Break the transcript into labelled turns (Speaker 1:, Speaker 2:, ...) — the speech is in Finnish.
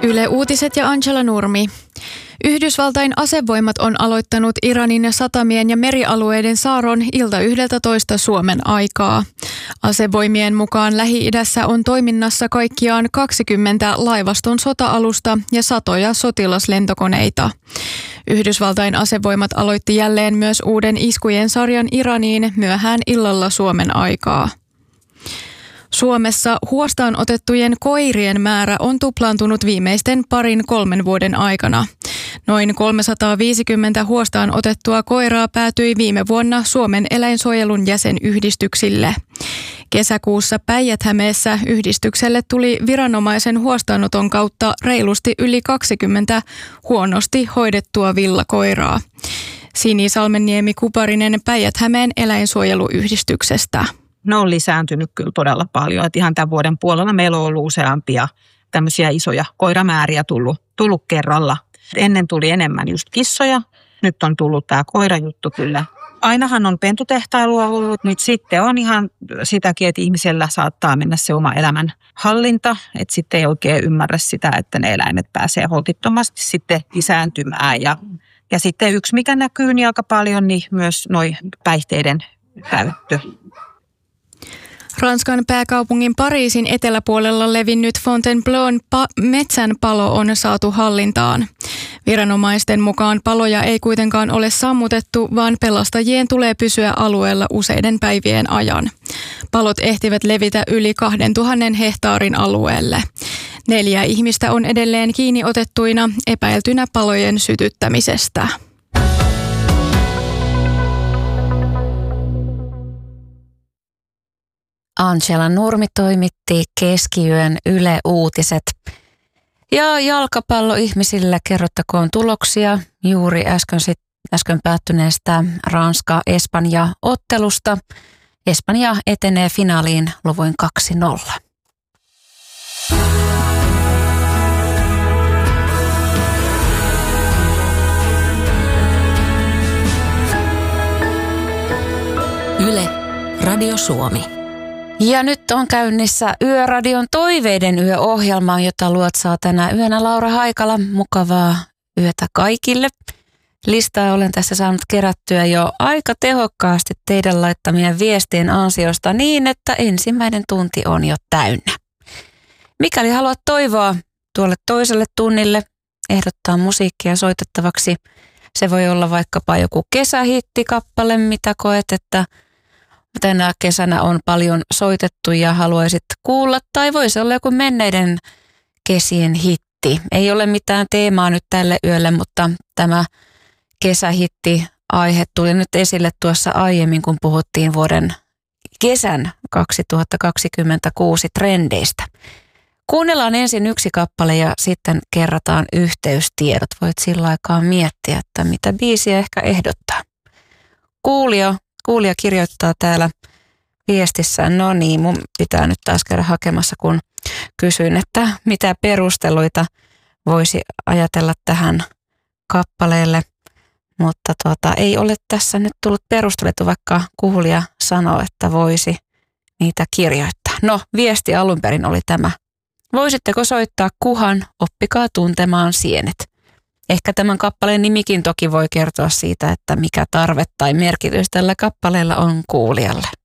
Speaker 1: Yle Uutiset ja Angela Nurmi. Yhdysvaltain asevoimat on aloittanut Iranin satamien ja merialueiden saaron ilta 11 Suomen aikaa. Asevoimien mukaan Lähi-idässä on toiminnassa kaikkiaan 20 laivaston sota-alusta ja satoja sotilaslentokoneita. Yhdysvaltain asevoimat aloitti jälleen myös uuden iskujen sarjan Iraniin myöhään illalla Suomen aikaa. Suomessa huostaan otettujen koirien määrä on tuplaantunut viimeisten 2-3 vuoden aikana. Noin 350 huostaan otettua koiraa päätyi viime vuonna Suomen eläinsuojelun jäsenyhdistyksille. Kesäkuussa Päijät-Hämeessä yhdistykselle tuli viranomaisen huostaanoton kautta reilusti yli 20 huonosti hoidettua villakoiraa. Sini Salmenniemi-Kuparinen Päijät-Hämeen eläinsuojeluyhdistyksestä.
Speaker 2: Ne on lisääntynyt kyllä todella paljon. Että ihan tämän vuoden puolella meillä on ollut useampia tämmöisiä isoja koiramääriä tullut kerralla. Ennen tuli enemmän just kissoja. Nyt on tullut tämä koirajuttu kyllä. Ainahan on pentutehtailua ollut. Nyt sitten on ihan sitäkin, että ihmisellä saattaa mennä se oma elämän hallinta. Että sitten ei oikein ymmärrä sitä, että ne eläimet pääsee holtittomasti sitten lisääntymään. Ja sitten yksi, mikä näkyy niin aika paljon, niin myös noi päihteiden käyttö.
Speaker 1: Ranskan pääkaupungin Pariisin eteläpuolella levinnyt Fontainebleaun metsänpalo on saatu hallintaan. Viranomaisten mukaan paloja ei kuitenkaan ole sammutettu, vaan pelastajien tulee pysyä alueella useiden päivien ajan. Palot ehtivät levitä yli 2000 hehtaarin alueelle. 4 ihmistä on edelleen kiinni otettuina epäiltynä palojen sytyttämisestä.
Speaker 3: Angela Nurmi toimitti keskiyön Yle Uutiset. Ja jalkapalloihmisillä kerrottakoon tuloksia juuri äsken päättyneestä Ranska-Espanja-ottelusta. Espanja etenee finaaliin luvuin 2-0.
Speaker 4: Yle, Radio Suomi.
Speaker 3: Ja nyt on käynnissä Yöradion toiveiden yöohjelma, jota luotsaa tänä yönä Laura Haikala. Mukavaa yötä kaikille. Listaa olen tässä saanut kerättyä jo aika tehokkaasti teidän laittamien viestien ansiosta niin, että ensimmäinen tunti on jo täynnä. Mikäli haluat toivoa tuolle toiselle tunnille, ehdottaa musiikkia soitettavaksi. Se voi olla vaikkapa joku kesähittikappale, mitä koet, että tänä kesänä on paljon soitettu ja haluaisit kuulla, tai voisi olla joku menneiden kesien hitti. Ei ole mitään teemaa nyt tälle yölle, mutta tämä kesähitti-aihe tuli nyt esille tuossa aiemmin, kun puhuttiin kesän 2026 trendeistä. Kuunnellaan ensin yksi kappale ja sitten kerrataan yhteystiedot. Voit sillä aikaa miettiä, että mitä biisiä ehkä ehdottaa. Kuulija kirjoittaa täällä viestissään, no niin, mun pitää nyt taas käydä hakemassa, kun kysyin, että mitä perusteluita voisi ajatella tähän kappaleelle. Mutta ei ole tässä nyt tullut perusteluita, vaikka kuulija sanoo, että voisi niitä kirjoittaa. No, viesti alun perin oli tämä. Voisitteko soittaa Kuhan Oppikaa tuntemaan sienet? Ehkä tämän kappaleen nimikin toki voi kertoa siitä, että mikä tarve tai merkitys tällä kappaleella on kuulijalle.